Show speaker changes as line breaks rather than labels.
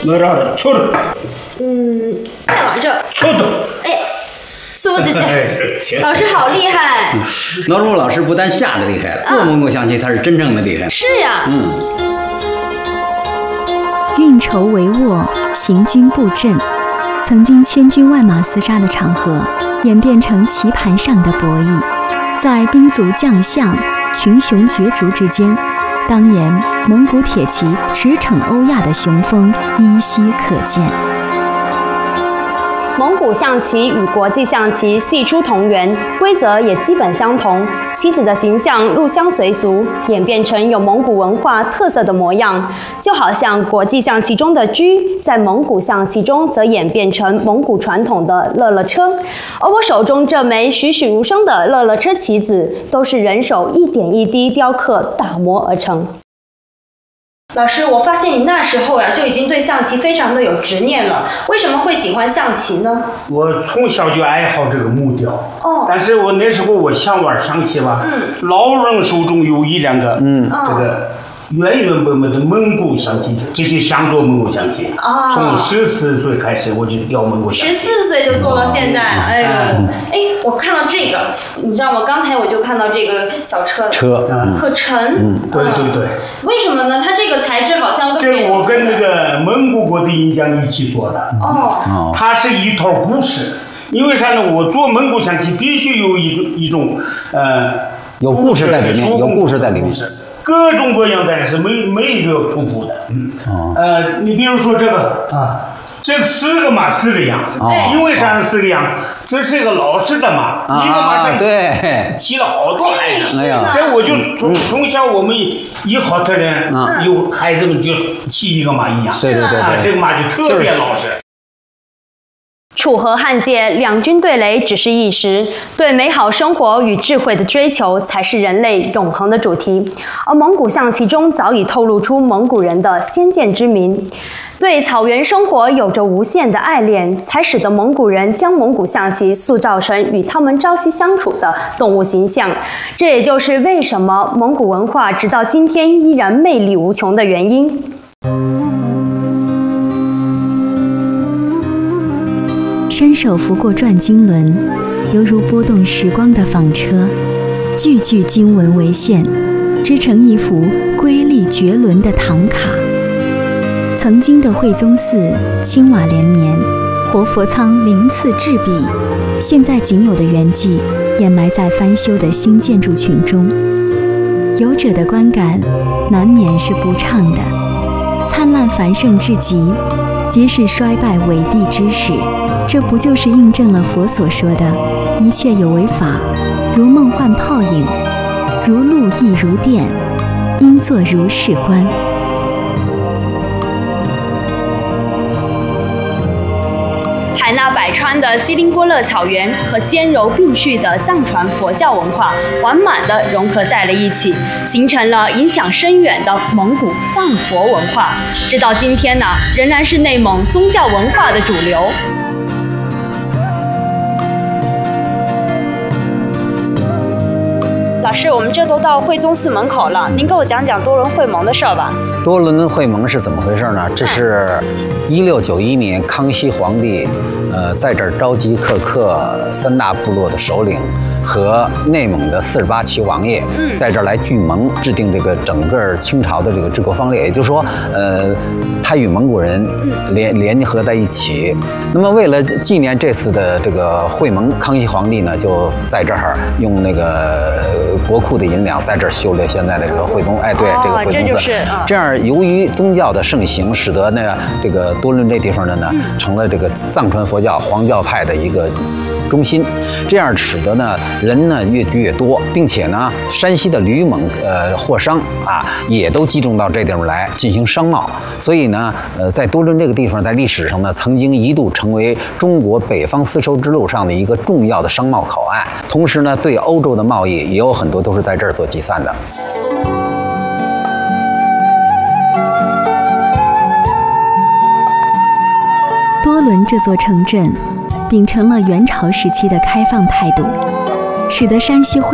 我让的错的。
再往这。
错的。
哎，说的这，老师好厉害。
老朱老师不但下的厉害，做蒙古象棋他是真正的厉害。
是呀。
运筹帷幄，行军布阵，曾经千军万马厮杀的场合，演变成棋盘上的博弈。在兵卒将相、群雄角逐之间，当年蒙古铁骑驰骋欧亚的雄风依稀可见。
蒙古象棋与国际象棋系出同源，规则也基本相同，棋子的形象入乡随俗，演变成有蒙古文化特色的模样。就好像国际象棋中的车，在蒙古象棋中则演变成蒙古传统的乐乐车。而我手中这枚栩栩如生的乐乐车棋子，都是人手一点一滴雕刻打磨而成。老师，我发现你那时候呀就已经对象棋非常的有执念了，为什么会喜欢象棋呢？
我从小就爱好这个木雕，但是我那时候我想玩象棋吧，老人手中有一两个，这个原原本本的蒙古象棋，直接想做蒙古象棋。从14岁开始我就雕蒙古象棋
，14岁就做到现在。我看到这个，你知道吗？刚才我就看到这个小车，可沉。
对对对。
为什么呢？它这个材质好像
这我跟那个蒙古国的银匠一起做的。它是一套故事。因为啥呢？我做蒙古象棋必须有一种
有故事在里面，有故事在里面。
各种各样的是没一个重复的。你比如说这个这4个马4个样，因为啥4个样？这是一个老式的马，一个马上骑了好多孩子。这我就从小我们一好的人有孩子们就骑一个马一样。
对，
这个马就特别老实。
楚河汉界，两军对垒只是一时，对美好生活与智慧的追求才是人类永恒的主题。而蒙古象棋中早已透露出蒙古人的先见之明，对草原生活有着无限的爱恋，才使得蒙古人将蒙古象棋塑造成与他们朝夕相处的动物形象。这也就是为什么蒙古文化直到今天依然魅力无穷的原因。
伸手拂过转经轮，犹如拨动时光的纺车，句句经文为线，织成一幅瑰丽绝伦的唐卡。曾经的惠宗寺青瓦连绵，活佛仓鳞次栉比，现在仅有的圆迹掩埋在翻修的新建筑群中。游者的观感难免是不畅的。灿烂繁盛至极，即是衰败伪地之始。这不就是印证了佛所说的一切有为法，如梦幻泡影，如露亦如电，应作如是观。
海纳百川的锡林郭勒草原和兼柔并蓄的藏传佛教文化完满地融合在了一起，形成了影响深远的蒙古藏佛文化。直到今天呢，仍然是内蒙宗教文化的主流。老师，我们这都到惠宗寺门口了，您给我讲讲多伦会盟的事儿吧。
多伦会盟是怎么回事呢？这是1691年康熙皇帝，在这儿召集各克3大部落的首领和内蒙的48旗王爷，在这儿来聚盟，制定这个整个清朝的这个治国方略。也就是说，他与蒙古人联合在一起。那么为了纪念这次的这个会盟，康熙皇帝呢就在这儿用那个国库的银两在这儿修了现在的这个惠宗，这个惠宗寺。这样由于宗教的盛行，使得呢这个多伦这地方呢成了这个藏传佛教黄教派的一个中心，这样使得呢人呢越聚越多，并且呢山西的吕蒙货商也都集中到这地方来进行商贸，所以呢在多伦这个地方在历史上呢曾经一度成为中国北方丝绸之路上的一个重要的商贸口岸，同时呢对欧洲的贸易也有很多都是在这儿做集散的。
多伦这座城镇秉承了元朝时期的开放态度，使得山西